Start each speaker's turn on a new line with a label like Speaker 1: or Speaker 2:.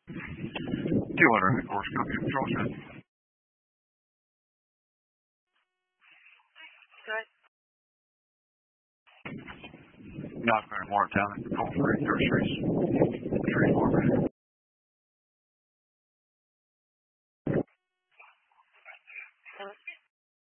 Speaker 1: 200 in the course, copy control set.
Speaker 2: Good.
Speaker 1: Now I'm going to mark down the control for nurseries. Nursery format.